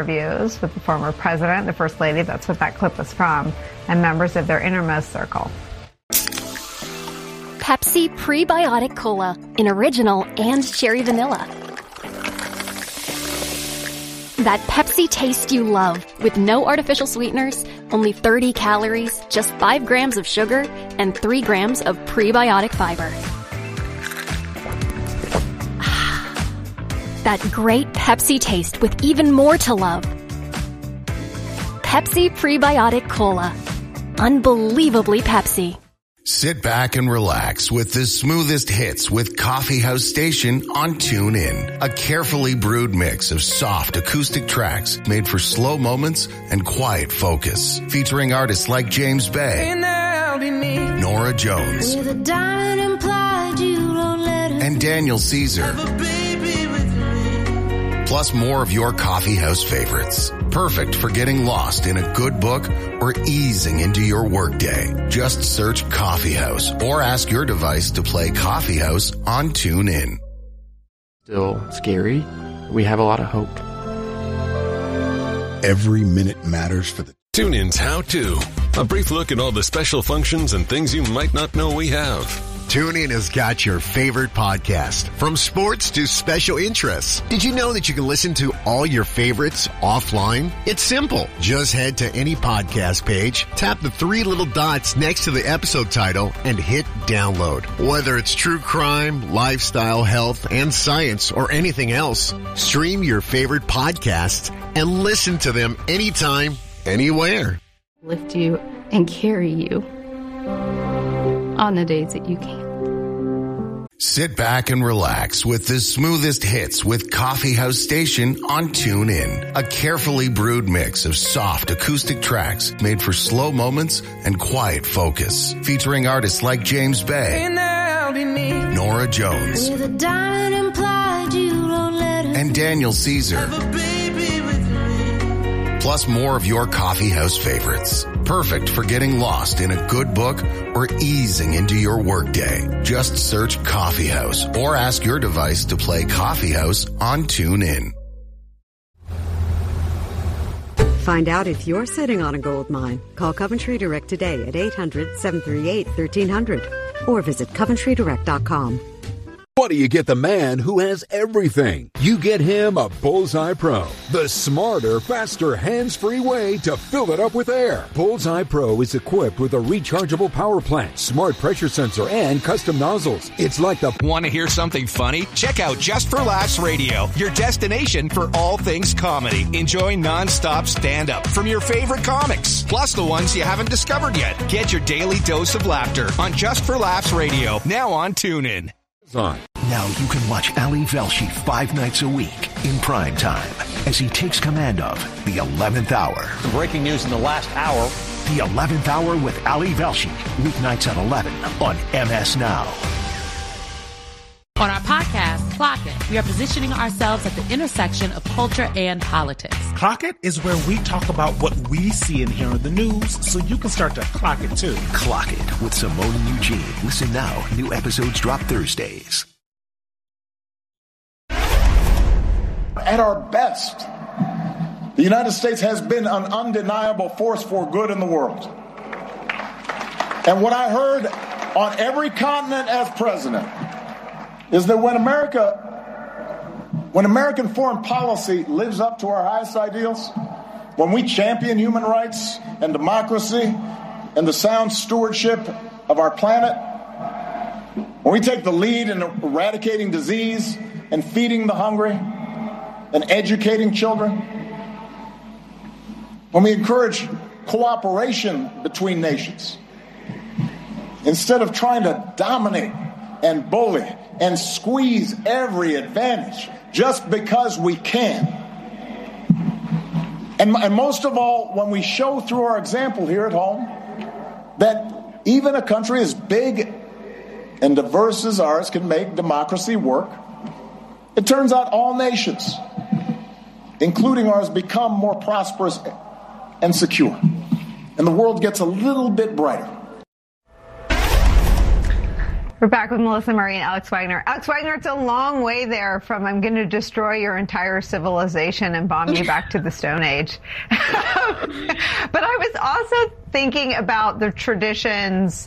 interviews with the former president, the first lady, that's what that clip was from, and members of their innermost circle. Pepsi Prebiotic Cola in original and cherry vanilla. That Pepsi taste you love with no artificial sweeteners, only 30 calories, just 5 grams of sugar, and 3 grams of prebiotic fiber. That great Pepsi taste with even more to love. Pepsi Prebiotic Cola. Unbelievably Pepsi. Sit back and relax with the smoothest hits with Coffee House Station on TuneIn. A carefully brewed mix of soft acoustic tracks made for slow moments and quiet focus. Featuring artists like James Bay, Nora Jones, and Daniel Caesar. Plus more of your coffee house favorites. Perfect for getting lost in a good book or easing into your workday. Just search Coffee House or ask your device to play Coffee House on TuneIn. Still scary. We have a lot of hope. Every minute matters for the TuneIn's How To. A brief look at all the special functions and things you might not know we have. TuneIn has got your favorite podcast, from sports to special interests. Did you know that you can listen to all your favorites offline? It's simple. Just head to any podcast page, tap the 3 little dots next to the episode title, and hit download. Whether it's true crime, lifestyle, health, and science, or anything else, stream your favorite podcasts and listen to them anytime, anywhere. Lift you and carry you on the days that you can't. Sit back and relax with the smoothest hits with Coffee House Station on TuneIn. A carefully brewed mix of soft acoustic tracks made for slow moments and quiet focus. Featuring artists like James Bay, Nora Jones, and Daniel Caesar. Plus more of your coffee house favorites. Perfect for getting lost in a good book or easing into your workday. Just search Coffee House or ask your device to play Coffee House on TuneIn. Find out if you're sitting on a gold mine. Call Coventry Direct today at 800-738-1300 or visit CoventryDirect.com. What do you get the man who has everything? You get him a Bullseye Pro, the smarter, faster, hands-free way to fill it up with air. Bullseye Pro is equipped with a rechargeable power plant, smart pressure sensor, and custom nozzles. It's like the... Want to hear something funny? Check out Just for Laughs Radio, your destination for all things comedy. Enjoy non-stop stand-up from your favorite comics, plus the ones you haven't discovered yet. Get your daily dose of laughter on Just for Laughs Radio, now on TuneIn. Now you can watch Ali Velshi 5 nights a week in prime time as he takes command of The 11th Hour. Some breaking news in the last hour. The 11th Hour with Ali Velshi, weeknights at 11 on MS Now. On our podcast, Clock It, we are positioning ourselves at the intersection of culture and politics. Clock It is where we talk about what we see and hear in the news so you can start to clock it too. Clock It with Simone and Eugene. Listen now. New episodes drop Thursdays. At our best, the United States has been an undeniable force for good in the world. And what I heard on every continent as president is that when American foreign policy lives up to our highest ideals, when we champion human rights and democracy and the sound stewardship of our planet, when we take the lead in eradicating disease and feeding the hungry and educating children, when we encourage cooperation between nations, instead of trying to dominate and bully and squeeze every advantage just because we can. And most of all, when we show through our example here at home that even a country as big and diverse as ours can make democracy work, it turns out all nations, including ours, become more prosperous and secure. And the world gets a little bit brighter. We're back with Melissa Murray and Alex Wagner. Alex Wagner, it's a long way there from I'm going to destroy your entire civilization and bomb you back to the Stone Age. But I was also thinking about the traditions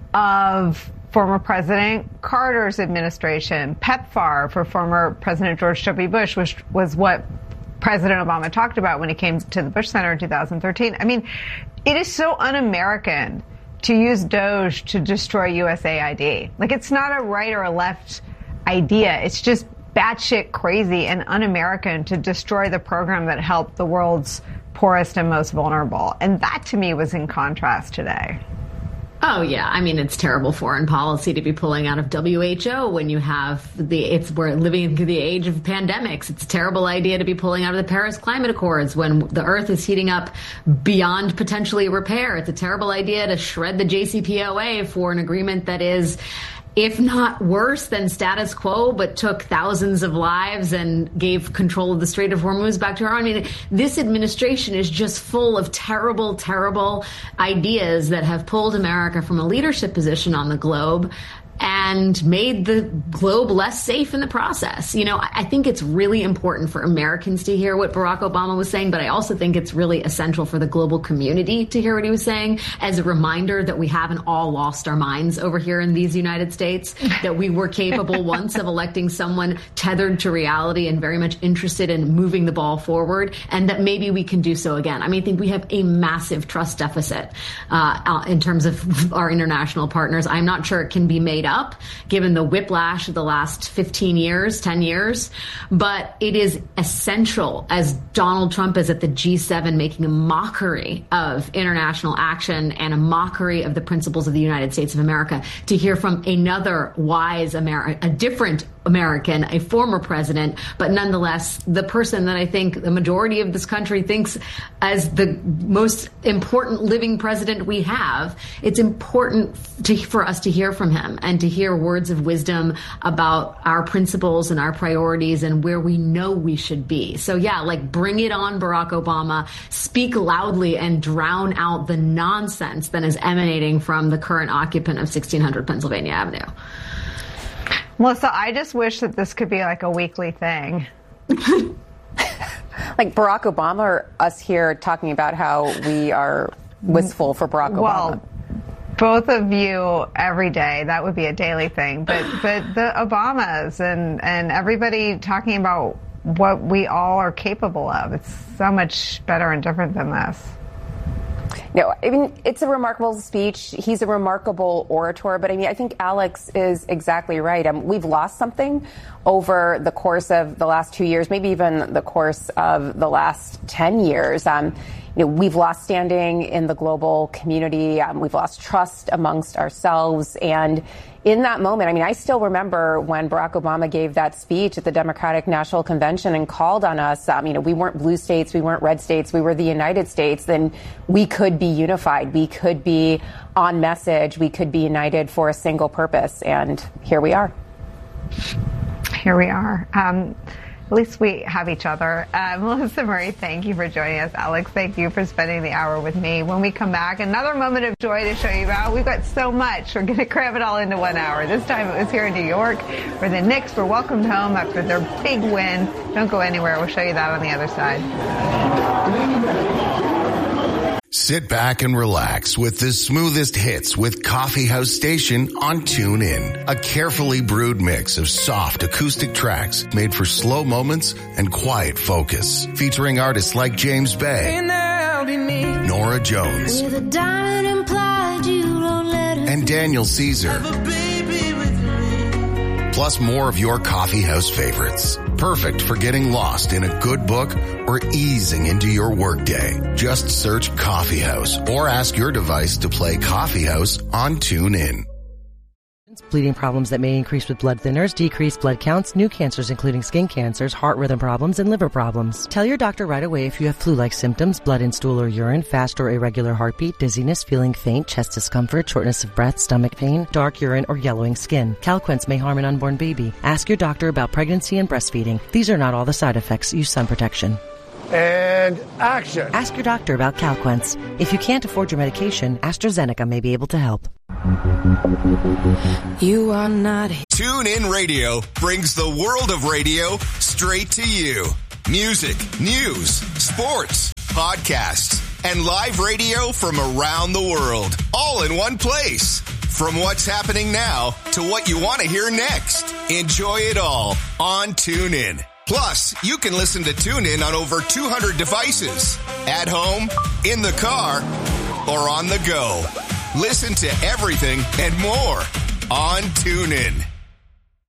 of former President Carter's administration, PEPFAR for former President George W. Bush, which was what President Obama talked about when he came to the Bush Center in 2013. I mean, it is so un-American to use Doge to destroy USAID. Like, it's not a right or a left idea. It's just batshit crazy and un-American to destroy the program that helped the world's poorest and most vulnerable. And that, to me, was in contrast today. Oh, yeah. I mean, it's terrible foreign policy to be pulling out of WHO when you have we're living through the age of pandemics. It's a terrible idea to be pulling out of the Paris Climate Accords when the Earth is heating up beyond potentially repair. It's a terrible idea to shred the JCPOA for an agreement that is, if not worse than status quo, but took thousands of lives and gave control of the Strait of Hormuz back to Iran. I mean, this administration is just full of terrible, terrible ideas that have pulled America from a leadership position on the globe and made the globe less safe in the process. You know, I think it's really important for Americans to hear what Barack Obama was saying, but I also think it's really essential for the global community to hear what he was saying as a reminder that we haven't all lost our minds over here in these United States, that we were capable once of electing someone tethered to reality and very much interested in moving the ball forward, and that maybe we can do so again. I mean, I think we have a massive trust deficit in terms of our international partners. I'm not sure it can be made up, given the whiplash of the last 10 years. But it is essential, as Donald Trump is at the G7 making a mockery of international action and a mockery of the principles of the United States of America, to hear from another wise a different American, a former president, but nonetheless the person that I think the majority of this country thinks as the most important living president we have. It's important for us to hear from him and to hear words of wisdom about our principles and our priorities and where we know we should be. So yeah, like, bring it on, Barack Obama. Speak loudly and drown out the nonsense that is emanating from the current occupant of 1600 Pennsylvania Avenue. Melissa, I just wish that this could be like a weekly thing. Like Barack Obama, or us here talking about how we are wistful for Barack Obama? Well, both of you every day. That would be a daily thing. But the Obamas and everybody talking about what we all are capable of. It's so much better and different than this. No, I mean, it's a remarkable speech. He's a remarkable orator. But I mean, I think Alex is exactly right. We've lost something over the course of the last 2 years, maybe even the course of the last 10 years. We've lost standing in the global community. We've lost trust amongst ourselves. And in that moment, I mean, I still remember when Barack Obama gave that speech at the Democratic National Convention and called on us. We weren't blue states, we weren't red states, we were the United States. Then we could be unified. We could be on message. We could be united for a single purpose. And here we are. Here we are. At least we have each other. Melissa Murray, thank you for joining us. Alex, thank you for spending the hour with me. When we come back, another moment of joy to show you about. We've got so much. We're going to cram it all into 1 hour. This time it was here in New York, where the Knicks were welcomed home after their big win. Don't go anywhere. We'll show you that on the other side. Sit back and relax with the smoothest hits with Coffee House Station on TuneIn. A carefully brewed mix of soft acoustic tracks made for slow moments and quiet focus. Featuring artists like James Bay, Nora Jones, and Daniel Caesar. Plus more of your coffee house favorites. Perfect for getting lost in a good book or easing into your workday. Just search Coffee House or ask your device to play Coffee House on TuneIn. Bleeding problems that may increase with blood thinners, decrease blood counts, new cancers including skin cancers, heart rhythm problems, and liver problems. Tell your doctor right away if you have flu-like symptoms, blood in stool or urine, fast or irregular heartbeat, dizziness, feeling faint, chest discomfort, shortness of breath, stomach pain, dark urine, or yellowing skin. Calquence may harm an unborn baby. Ask your doctor about pregnancy and breastfeeding. These are not all the side effects. Use sun protection. And action. Ask your doctor about Calquence. If you can't afford your medication, AstraZeneca may be able to help. You are not. TuneIn Radio brings the world of radio straight to you. Music, news, sports, podcasts, and live radio from around the world, all in one place. From what's happening now to what you want to hear next. Enjoy it all on TuneIn. Plus, you can listen to TuneIn on over 200 devices. At home, in the car, or on the go. Listen to everything and more on TuneIn.